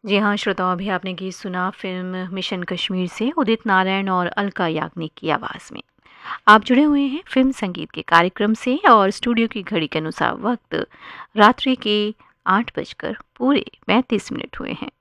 जी हाँ श्रोताओं, अभी आपने गीत सुना फिल्म मिशन कश्मीर से उदित नारायण और अलका याग्निक की आवाज़ में। आप जुड़े हुए हैं फिल्म संगीत के कार्यक्रम से और स्टूडियो की घड़ी के अनुसार वक्त रात्रि के 8 बजकर पूरे 35 मिनट हुए हैं।